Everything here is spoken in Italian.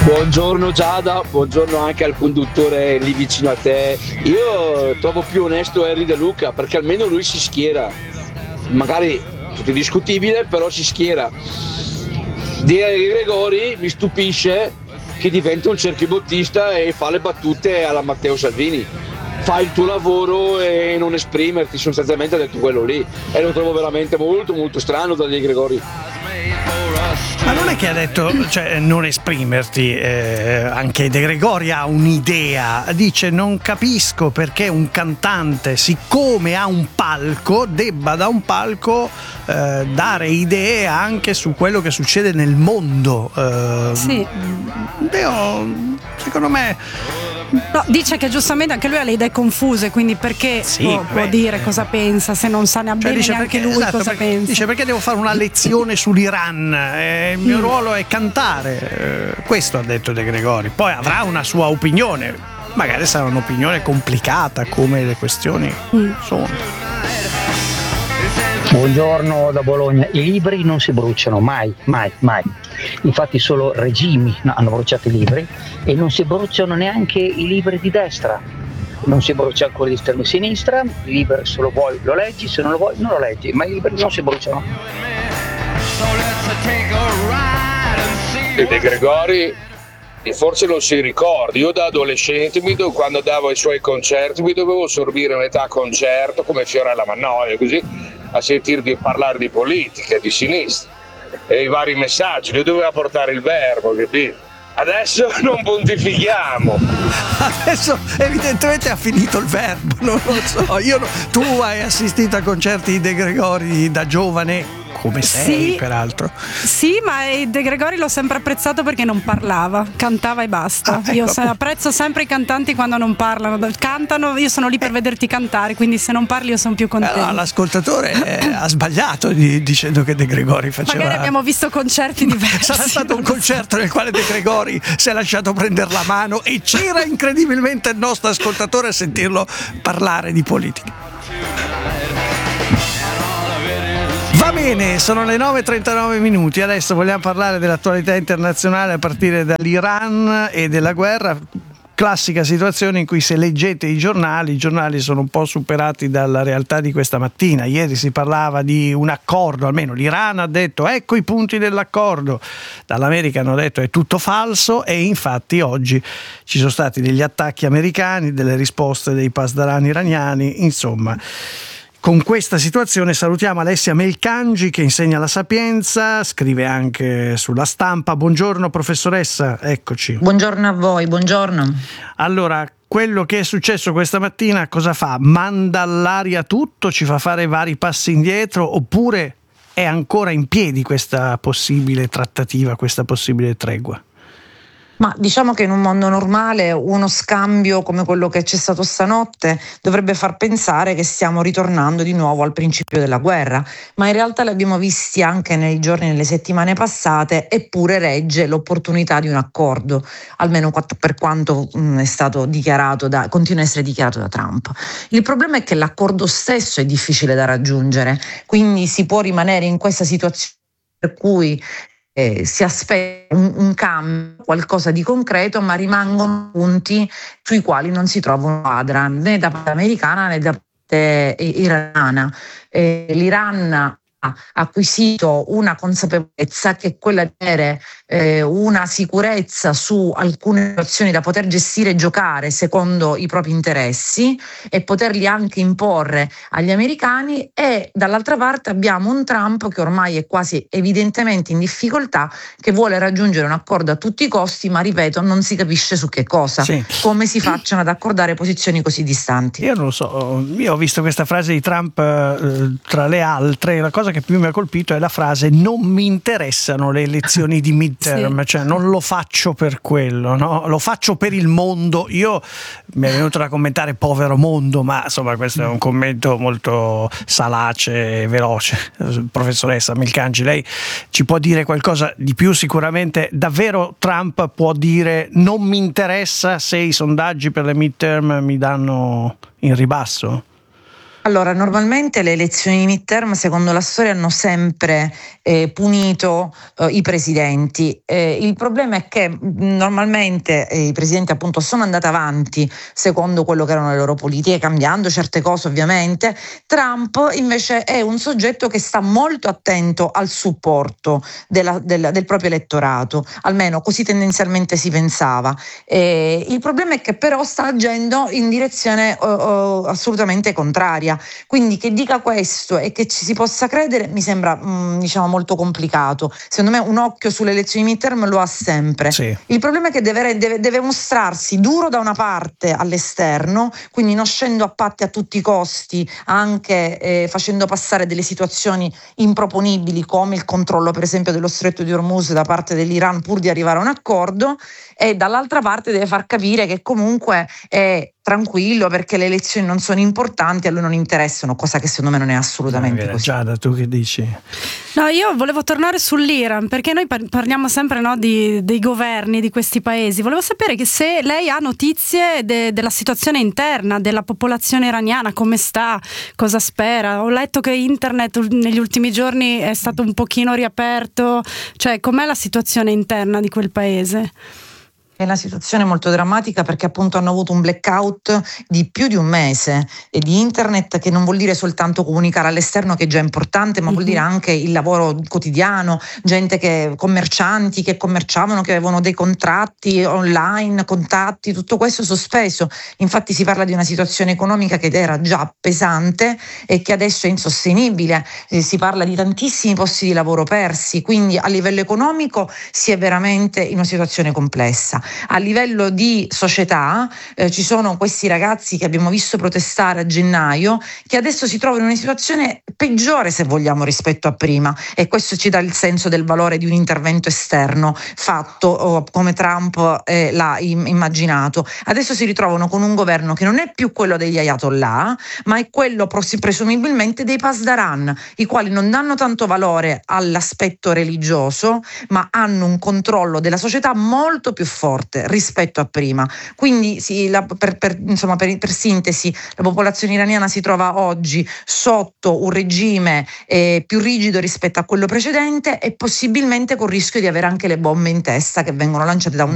Buongiorno Giada, buongiorno anche al conduttore lì vicino a te. Io trovo più onesto Henry De Luca perché almeno lui si schiera. Magari tutto discutibile, però si schiera. Di Gregori mi stupisce che diventa un cerchiobottista e fa le battute alla Matteo Salvini. Fai il tuo lavoro e non esprimerti, sostanzialmente ha detto quello lì. E lo trovo veramente molto molto strano da Di Gregori. Ma non è che ha detto, cioè, non esprimerti, anche De Gregori ha un'idea, dice non capisco perché un cantante, siccome ha un palco, debba da un palco dare idee anche su quello che succede nel mondo. Sì. Secondo me... No, dice che giustamente anche lui ha le idee confuse, quindi perché può dire cosa pensa se non sa bene neanche lui cosa pensa. Dice perché devo fare una lezione sull'Iran, il mio ruolo è cantare, questo ha detto De Gregori, poi avrà una sua opinione, magari sarà un'opinione complicata come le questioni sono. Buongiorno da Bologna. I libri non si bruciano mai. Infatti solo regimi hanno bruciato i libri e non si bruciano neanche i libri di destra. Non si bruciano quelli di estrema sinistra, il libro se lo vuoi lo leggi, se non lo vuoi non lo leggi, ma i libri non si bruciano. De Gregori forse non si ricorda, io da adolescente quando davo i suoi concerti mi dovevo sorbire metà concerto come Fiorella Mannoia, così a sentirvi parlare di politica, di sinistra e i vari messaggi, lui doveva portare il verbo, capito? Adesso non pontifichiamo. Adesso evidentemente ha finito il verbo, non lo so. Tu hai assistito a concerti di De Gregori da giovane? Come sei, peraltro. Sì, ma De Gregori l'ho sempre apprezzato perché non parlava, cantava e basta. Io apprezzo sempre i cantanti quando non parlano, cantano, io sono lì per vederti cantare, quindi se non parli io sono più contento. Allora, l'ascoltatore ha sbagliato dicendo che De Gregori faceva... Magari abbiamo visto concerti diversi. Sarà stato un concerto nel quale De Gregori si è lasciato prendere la mano e c'era incredibilmente il nostro ascoltatore a sentirlo parlare di politica. Va bene, sono le 9:39. Adesso vogliamo parlare dell'attualità internazionale a partire dall'Iran e della guerra. Classica situazione in cui se leggete i giornali sono un po' superati dalla realtà di questa mattina. Ieri si parlava di un accordo, almeno l'Iran ha detto ecco i punti dell'accordo, dall'America hanno detto è tutto falso e infatti oggi ci sono stati degli attacchi americani, delle risposte dei pasdaran iraniani, insomma. Con questa situazione salutiamo Alessia Melcangi che insegna la Sapienza, scrive anche sulla Stampa. Buongiorno professoressa, eccoci. Buongiorno a voi, buongiorno. Allora, quello che è successo questa mattina cosa fa? Manda all'aria tutto, ci fa fare vari passi indietro oppure è ancora in piedi questa possibile trattativa, questa possibile tregua? Ma diciamo che in un mondo normale uno scambio come quello che c'è stato stanotte dovrebbe far pensare che stiamo ritornando di nuovo al principio della guerra, ma in realtà l'abbiamo visti anche nei giorni e nelle settimane passate, eppure regge l'opportunità di un accordo, almeno per quanto è stato dichiarato continua a essere dichiarato da Trump. Il problema è che l'accordo stesso è difficile da raggiungere, quindi si può rimanere in questa situazione per cui si aspetta un cambio, qualcosa di concreto, ma rimangono punti sui quali non si trova una quadra né da parte americana né da parte iraniana. L'Iran ha acquisito una consapevolezza che è quella di avere una sicurezza su alcune situazioni da poter gestire e giocare secondo i propri interessi e poterli anche imporre agli americani, e dall'altra parte abbiamo un Trump che ormai è quasi evidentemente in difficoltà, che vuole raggiungere un accordo a tutti i costi, ma ripeto non si capisce su che cosa, come si facciano ad accordare posizioni così distanti. Io non lo so, io ho visto questa frase di Trump tra le altre, la cosa che più mi ha colpito è la frase non mi interessano le elezioni di midterm, cioè non lo faccio per quello, no? Lo faccio per il mondo. Io mi è venuto da commentare povero mondo, ma insomma questo è un commento molto salace e veloce. Professoressa Melcangi, lei ci può dire qualcosa di più? Sicuramente davvero Trump può dire non mi interessa se i sondaggi per le midterm mi danno in ribasso? Allora, normalmente le elezioni di midterm, secondo la storia, hanno sempre punito i presidenti. Il problema è che normalmente i presidenti appunto sono andati avanti secondo quello che erano le loro politiche, cambiando certe cose ovviamente. Trump invece è un soggetto che sta molto attento al supporto del proprio elettorato, almeno così tendenzialmente si pensava. Il problema è che però sta agendo in direzione assolutamente contraria. Quindi che dica questo e che ci si possa credere mi sembra molto complicato. Secondo me un occhio sulle elezioni midterm lo ha sempre. Sì. Il problema è che deve mostrarsi duro da una parte all'esterno, quindi non scendo a patti a tutti i costi, anche facendo passare delle situazioni improponibili come il controllo per esempio dello stretto di Hormuz da parte dell'Iran pur di arrivare a un accordo, e dall'altra parte deve far capire che comunque è tranquillo perché le elezioni non sono importanti, a lui non interessano, cosa che secondo me non è assolutamente così. Giada, tu che dici? No, io volevo tornare sull'Iran, perché noi parliamo sempre, no, dei governi di questi paesi. Volevo sapere che se lei ha notizie della situazione interna della popolazione iraniana, come sta, cosa spera. Ho letto che internet negli ultimi giorni è stato un pochino riaperto, cioè com'è la situazione interna di quel paese? È una situazione molto drammatica perché appunto hanno avuto un blackout di più di un mese e di internet, che non vuol dire soltanto comunicare all'esterno, che è già importante, ma vuol dire anche il lavoro quotidiano, commercianti che commerciavano, che avevano dei contratti online, contatti, tutto questo sospeso. Infatti si parla di una situazione economica che era già pesante e che adesso è insostenibile, si parla di tantissimi posti di lavoro persi, quindi a livello economico si è veramente in una situazione complessa. A livello di società ci sono questi ragazzi che abbiamo visto protestare a gennaio, che adesso si trovano in una situazione peggiore, se vogliamo, rispetto a prima, e questo ci dà il senso del valore di un intervento esterno fatto come Trump l'ha immaginato. Adesso si ritrovano con un governo che non è più quello degli ayatollah, ma è quello presumibilmente dei pasdaran, i quali non danno tanto valore all'aspetto religioso, ma hanno un controllo della società molto più forte rispetto a prima. Quindi per sintesi, la popolazione iraniana si trova oggi sotto un regime più rigido rispetto a quello precedente e possibilmente con il rischio di avere anche le bombe in testa che vengono lanciate da un